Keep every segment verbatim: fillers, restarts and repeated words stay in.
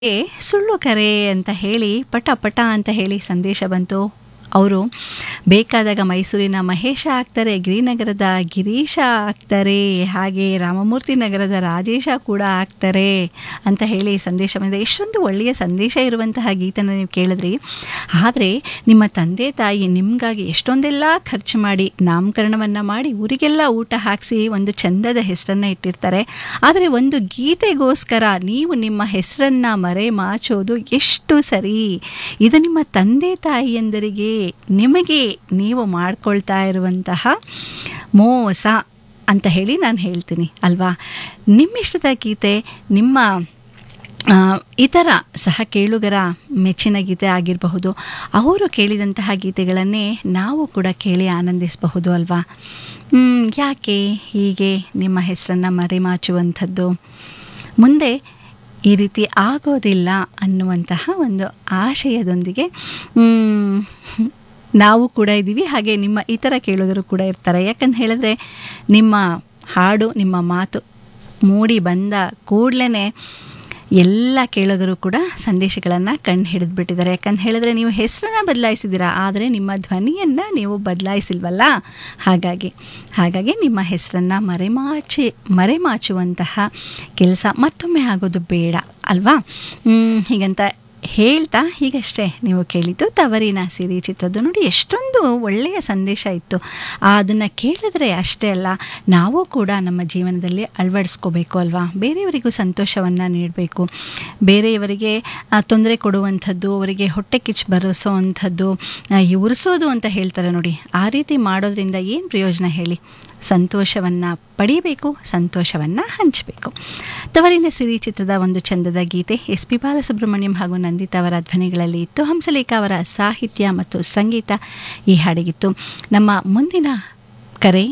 ಏ ಸುಳ್ಳು ಕರೆ ಅಂತ ಹೇಳಿ ಪಟ ಪಟ ಅಂತ ಹೇಳಿ ಸಂದೇಶ ಬಂತು. ಅವರು ಬೇಕಾದಾಗ ಮೈಸೂರಿನ ಮಹೇಶ ಆಗ್ತಾರೆ, ಗಿರಿನಗರದ ಗಿರೀಶ ಆಗ್ತಾರೆ, ಹಾಗೆ ರಾಮಮೂರ್ತಿ ನಗರದ ರಾಜೇಶ ಕೂಡ ಆಗ್ತಾರೆ ಅಂತ ಹೇಳಿ ಸಂದೇಶ ಬಂದಿದೆ. ಎಷ್ಟೊಂದು ಒಳ್ಳೆಯ ಸಂದೇಶ ಇರುವಂತಹ ಗೀತನ ನೀವು ಕೇಳಿದ್ರಿ. ಆದರೆ ನಿಮ್ಮ ತಂದೆ ತಾಯಿ ನಿಮಗಾಗಿ ಎಷ್ಟೊಂದೆಲ್ಲ ಖರ್ಚು ಮಾಡಿ ನಾಮಕರಣವನ್ನು ಮಾಡಿ ಊರಿಗೆಲ್ಲ ಊಟ ಹಾಕಿಸಿ ಒಂದು ಚಂದದ ಹೆಸರನ್ನು ಇಟ್ಟಿರ್ತಾರೆ. ಆದರೆ ಒಂದು ಗೀತೆಗೋಸ್ಕರ ನೀವು ನಿಮ್ಮ ಹೆಸರನ್ನು ಮರೆ ಮಾಚೋದು ಎಷ್ಟು ಸರಿ? ಇದು ನಿಮ್ಮ ತಂದೆ ತಾಯಿಯಂದರಿಗೆ ನಿಮಗೆ ನೀವು ಮಾಡ್ಕೊಳ್ತಾ ಇರುವಂತಹ ಮೋಸ ಅಂತ ಹೇಳಿ ನಾನು ಹೇಳ್ತೀನಿ ಅಲ್ವಾ. ನಿಮ್ಮಿಷ್ಟದ ಗೀತೆ ನಿಮ್ಮ ಇತರ ಸಹ ಕೇಳುಗರ ಮೆಚ್ಚಿನ ಗೀತೆ ಆಗಿರಬಹುದು. ಅವರು ಕೇಳಿದಂತಹ ಗೀತೆಗಳನ್ನೇ ನಾವು ಕೂಡ ಕೇಳಿ ಆನಂದಿಸಬಹುದು ಅಲ್ವಾ. ಯಾಕೆ ಹೀಗೆ ನಿಮ್ಮ ಹೆಸರನ್ನು ಮರೆಮಾಚುವಂಥದ್ದು? ಮುಂದೆ ಈ ರೀತಿ ಆಗೋದಿಲ್ಲ ಅನ್ನುವಂತಹ ಒಂದು ಆಶಯದೊಂದಿಗೆ ನಾವು ಕೂಡ ಇದ್ದೀವಿ, ಹಾಗೆ ನಿಮ್ಮ ಇತರ ಕೇಳುಗರು ಕೂಡ ಇರ್ತಾರೆ. ಯಾಕಂತ ಹೇಳಿದ್ರೆ ನಿಮ್ಮ ಹಾಡು ನಿಮ್ಮ ಮಾತು ಮೂಡಿ ಬಂದ ಕೂಡಲೇ ಎಲ್ಲ ಕೇಳುಗರು ಕೂಡ ಸಂದೇಶಗಳನ್ನು ಕಂಡು ಹಿಡಿದ್ಬಿಟ್ಟಿದ್ದಾರೆ. ಯಾಕಂತ ಹೇಳಿದ್ರೆ ನೀವು ಹೆಸರನ್ನು ಬದಲಾಯಿಸಿದ್ದೀರಾ, ಆದರೆ ನಿಮ್ಮ ಧ್ವನಿಯನ್ನು ನೀವು ಬದಲಾಯಿಸಿಲ್ವಲ್ಲ. ಹಾಗಾಗಿ ಹಾಗಾಗಿ ನಿಮ್ಮ ಹೆಸರನ್ನು ಮರೆಮಾಚಿ ಮರೆಮಾಚುವಂತಹ ಕೆಲಸ ಮತ್ತೊಮ್ಮೆ ಆಗೋದು ಬೇಡ ಅಲ್ವಾ. ಹೀಗಂತ ಹೇಳ್ತಾ ಹೀಗಷ್ಟೇ ನೀವು ಕೇಳಿದ್ದು ತವರಿನ ಸಿರಿ ಚಿತ್ರದ್ದು. ನೋಡಿ ಎಷ್ಟೊಂದು ಒಳ್ಳೆಯ ಸಂದೇಶ ಇತ್ತು. ಅದನ್ನು ಕೇಳಿದ್ರೆ ಅಷ್ಟೇ ಅಲ್ಲ, ನಾವು ಕೂಡ ನಮ್ಮ ಜೀವನದಲ್ಲಿ ಅಳವಡಿಸ್ಕೋಬೇಕು ಅಲ್ವಾ. ಬೇರೆಯವರಿಗೂ ಸಂತೋಷವನ್ನು ನೀಡಬೇಕು, ಬೇರೆಯವರಿಗೆ ತೊಂದರೆ ಕೊಡುವಂಥದ್ದು, ಅವರಿಗೆ ಹೊಟ್ಟೆ ಕಿಚ್ಚು ಬರೆಸೋ ಅಂಥದ್ದು, ಉರಿಸೋದು ಅಂತ ಹೇಳ್ತಾರೆ ನೋಡಿ. ಆ ರೀತಿ ಮಾಡೋದ್ರಿಂದ ಏನು ಪ್ರಯೋಜನ ಹೇಳಿ? ಸಂತೋಷವನ್ನು ಪಡೆಯಬೇಕು, ಸಂತೋಷವನ್ನು ಹಂಚಬೇಕು. ತವರಿನ ಸಿರಿ ಚಿತ್ರದ ಒಂದು ಚಂದದ ಗೀತೆ ಎಸ್ ಪಿ ಬಾಲಸುಬ್ರಹ್ಮಣ್ಯಂ ಹಾಗೂ ನಂದಿತಾ ಅವರ ಧ್ವನಿಗಳಲ್ಲಿ ಇತ್ತು. ಹಂಸಲೇಖ ಅವರ ಸಾಹಿತ್ಯ ಮತ್ತು ಸಂಗೀತ ಈ ಹಾಡಿಗಿತ್ತು. ನಮ್ಮ ಮುಂದಿನ ಕರೆ.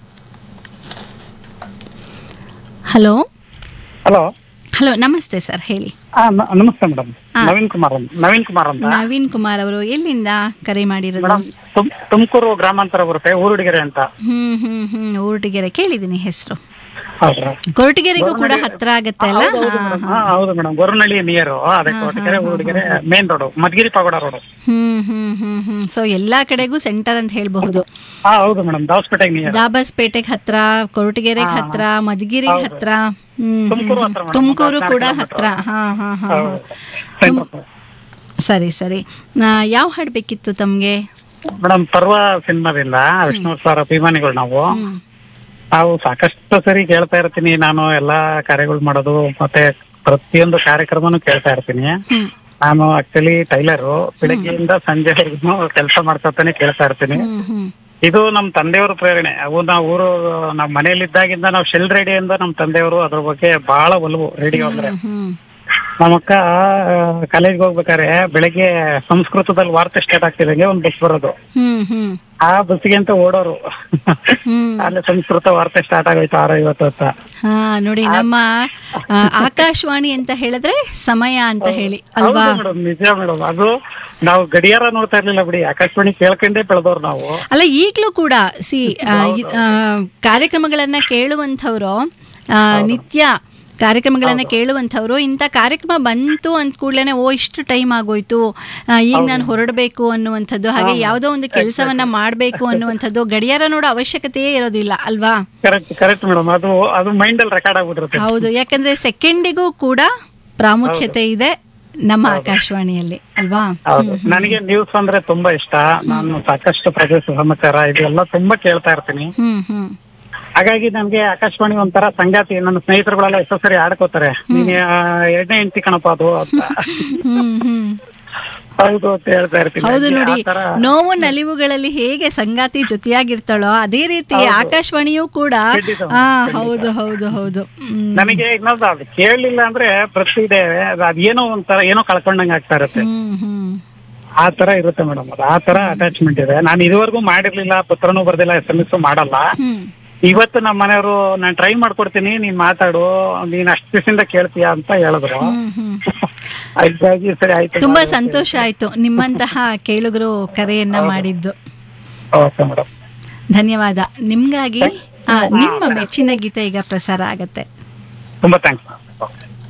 ಹಲೋ ಹಲೋ ಹಲೋ ನಮಸ್ತೆ ಸರ್, ಹೇಳಿ. ನಮಸ್ತೆ ಮೇಡಮ್. ನವೀನ್ ಕುಮಾರ್ ನವೀನ್ ಕುಮಾರ್ ಅಂತ. ನವೀನ್ ಕುಮಾರ್ ಅವರು ಎಲ್ಲಿಂದ ಕರೆ ಮಾಡಿರೋದು? ತುಮಕೂರು ಗ್ರಾಮಾಂತರ ಬರುತ್ತೆ, ಊರುಡಿಗೆರೆ ಅಂತ. ಹ್ಮ್ ಹ್ಮ್ ಹ್ಮ್ ಊರುಡಿಗೆರೆ ಕೇಳಿದೀನಿ ಹೆಸರು. ಕೊರಟಗೆರೆಗೂ ಕೂಡ ಹತ್ರ ಆಗತ್ತೆ ಅಲ್ಲ? ಹೌದು ಮೇಡಮ್, ಗೊರವನಹಳ್ಳಿ ನಿಯರ್. ಅದೇ Koratagere ಊರುಡಿಗೆರೆ main road, Madhugiri pagoda road. ಹ್ಮ್ ಹ್ಮ್ ಹ್ಮ್ ಹ್ಮ್ ಸೊ ಎಲ್ಲಾ ಕಡೆಗೂ ಸೆಂಟರ್ ಅಂತ ಹೇಳ್ಬಹುದು. ಹೌದು ಮೇಡಮ್, ದಾಬಸ್ಪೇಟೆಗೆ ನಿಯರ್. ದಾಬಸ್ಪೇಟೆಗೆ ಹತ್ರ, ಕೊರಟಗೆರೆಗೆ ಹತ್ರ, ಮಧುಗಿರಿಗೆ ಹತ್ರ, ತುಮಕೂರು ಕೂಡ ಹತ್ರ. ಹಾ ಹಾ ಹಾ ಸರಿ ಸರಿ. ಯಾವ ಹಾಡು ಬೇಕಿತ್ತು ತಮ್ಗೆ? ಮೇಡಮ್, ಪರ್ವ ಸಿನಿಮಾದಿಂದ ವಿಷ್ಣು ಸರ್ ಅಭಿಮಾನಿಗಳು ನಾವು. ನಾವು ಸಾಕಷ್ಟು ಸರಿ ಕೇಳ್ತಾ ಇರ್ತೀನಿ ನಾನು, ಎಲ್ಲಾ ಕಾರ್ಯಗಳು ಮಾಡೋದು ಮತ್ತೆ ಪ್ರತಿಯೊಂದು ಕಾರ್ಯಕ್ರಮನೂ ಕೇಳ್ತಾ ಇರ್ತೀನಿ. ನಾನು ಆಕ್ಚುಲಿ ಟೈಲರು, ಬೆಳಗ್ಗೆಯಿಂದ ಸಂಜೆವರೆಗೂ ಕೆಲಸ ಮಾಡ್ತಾನೆ ಕೇಳ್ತಾ ಇರ್ತೀನಿ. ಇದು ನಮ್ ತಂದೆಯವ್ರ ಪ್ರೇರಣೆ. ಅವು ನಾವು ಊರು ನಮ್ ಮನೆಯಲ್ಲಿದ್ದಾಗಿಂದ ನಾವು ಶೆಲ್ ರೇಡಿಯೋದಿಂದ ನಮ್ ತಂದೆಯವರು ಅದ್ರ ಬಗ್ಗೆ ಬಹಳ ಒಲವು. ರೇಡಿಯೋ ಅಂದ್ರೆ ನಮ್ಮಕ್ಕ ಕಾಲೇಜ್ಗೆ ಹೋಗ್ಬೇಕಾದ್ರೆ ಬೆಳಗ್ಗೆ ಸಂಸ್ಕೃತದಲ್ಲಿ ವಾರ್ತೆ ಸ್ಟಾರ್ಟ್ ಆಗ್ತಿದಂಗೆ ಒಂದ್ ಬಸ್ ಬರೋದು. ಆ ಬಸ್ಸಿಗೆ ಅಂತ ಓಡೋರು, ಅಲ್ಲಿ ಸಂಸ್ಕೃತ ವಾರ್ತೆ ಸ್ಟಾರ್ಟ್ ಆಗೋಯ್ತು ಆರು ಐವತ್ತು ಅಂತ. ಹಾ ನೋಡಿ, ನಮ್ಮ ಆಕಾಶವಾಣಿ ಅಂತ ಹೇಳಿದ್ರೆ ಸಮಯ ಅಂತ ಹೇಳಿ ಅಲ್ವಾ ಮೇಡಮ್? ನಿಜ ಮೇಡಮ್, ಅದು ನಾವು ಗಡಿಯಾರ ನೋಡ್ತಾ ಇರ್ಲಿಲ್ಲ ಬಿಡಿ, ಆಕಾಶವಾಣಿ ಕೇಳ್ಕೊಂಡೇ ಬೆಳೆದವ್ರು ನಾವು. ಅಲ್ಲ, ಈಗ್ಲೂ ಕೂಡ ಸಿ ಕಾರ್ಯಕ್ರಮಗಳನ್ನ ಕೇಳುವಂಥವ್ರು, ನಿತ್ಯ ಕಾರ್ಯಕ್ರಮಗಳನ್ನ ಕೇಳುವಂಥವ್ರು, ಇಂಥ ಕಾರ್ಯಕ್ರಮ ಬಂತು ಅಂದ ಕೂಡಲೇ ಓ ಇಷ್ಟು ಟೈಮ್ ಆಗೋಯ್ತು, ಈಗ ನಾನು ಹೊರಡಬೇಕು ಅನ್ನುವಂಥದ್ದು, ಹಾಗೆ ಯಾವುದೋ ಒಂದು ಕೆಲಸವನ್ನ ಮಾಡಬೇಕು ಅನ್ನುವಂಥದ್ದು ಗಡಿಯಾರ ನೋಡೋ ಅವಶ್ಯಕತೆಯೇ ಇರೋದಿಲ್ಲ ಅಲ್ವಾ? ಕರೆಕ್ಟ್ ಕರೆಕ್ಟ್ ಮೇಡಮ್, ಅದು ಅದು ಮೈಂಡ್ ಅಲ್ಲಿ ರೆಕಾರ್ಡ್ ಆಗ್ಬಿಟ್ಟಿರುತ್ತೆ. ಹೌದು, ಯಾಕಂದ್ರೆ ಸೆಕೆಂಡಿಗೂ ಕೂಡ ಪ್ರಾಮುಖ್ಯತೆ ಇದೆ ನಮ್ಮ ಆಕಾಶವಾಣಿಯಲ್ಲಿ ಅಲ್ವಾ? ನನಗೆ ನ್ಯೂಸ್ ಅಂದ್ರೆ ತುಂಬಾ ಇಷ್ಟ. ನಾನು ಸಾಕಷ್ಟು ಪ್ರದೇಶ ಸಮಾಚಾರ ಇದೆಲ್ಲ ತುಂಬಾ ಕೇಳ್ತಾ ಇರ್ತೀನಿ. ಹ್ಮ್ ಹ್ಮ್ ಹಾಗಾಗಿ ನನ್ಗೆ ಆಕಾಶವಾಣಿ ಒಂಥರ ಸಂಗಾತಿ. ನನ್ನ ಸ್ನೇಹಿತರುಗಳೆಲ್ಲ ಎಷ್ಟೋ ಸರಿ ಆಡ್ಕೋತಾರೆ, ನೀನ್ ಎರಡನೇ ಹೆಂಡತಿ ಕಣಪ್ಪ ಅದು ಅಂತ. ಹೌದು ಅಂತ ಹೇಳ್ತಾ ಇರ್ತೀನಿ. ಹೌದು ನೋಡಿ, ನೋವು ನಲಿವುಗಳಲ್ಲಿ ಹೇಗೆ ಸಂಗಾತಿ ಜೊತೆಯಾಗಿರ್ತಾಳೋ ಅದೇ ರೀತಿ ಆಕಾಶವಾಣಿಯೂ ಕೂಡ. ಹೌದು ಹೌದು ಹೌದು. ನನಗೆ ಇನ್ನೊಂದು ಅದು ಕೇಳಲಿಲ್ಲ ಅಂದ್ರೆ ಪ್ರತಿ ಇದೆ, ಅದೇನೋ ಒಂಥರ ಏನೋ ಕಳ್ಕೊಂಡಂಗೆ ಆಗ್ತಾ ಇರುತ್ತೆ. ಆ ತರ ಇರುತ್ತೆ ಮೇಡಮ್, ಅದು ಆ ತರ ಅಟ್ಯಾಚ್ಮೆಂಟ್ ಇದೆ. ನಾನು ಇದುವರೆಗೂ ಮಾಡಿರ್ಲಿಲ್ಲ, ಪತ್ರನೂ ಬರ್ದಿಲ್ಲ, ಎಸ್ ಎಂ ಎಸ್ ಮಾಡಲ್ಲ. ಇವತ್ತು ನಮ್ಮ ಮನೆಯವರು ನಾನು ಟ್ರೈ ಮಾಡ್ಕೊಡ್ತೀನಿ, ನೀನ್ ಮಾತಾಡು, ನೀನ್ ಅಷ್ಟು ದಿವಸದಿಂದ ಕೇಳ್ತೀಯ ಅಂತ ಹೇಳಿದ್ರು. ಸರಿ ಆಯ್ತು, ತುಂಬಾ ಸಂತೋಷ ಆಯ್ತು ನಿಮ್ಮಂತಹ ಕೇಳುಗರು ಕರೆಯನ್ನ ಮಾಡಿದ್ದು. ಧನ್ಯವಾದ. ನಿಮ್ಗಾಗಿ ನಿಮ್ಮ ಮೆಚ್ಚಿನ ಗೀತೆ ಈಗ ಪ್ರಸಾರ ಆಗತ್ತೆ. ತುಂಬಾ ಥ್ಯಾಂಕ್ಸ್.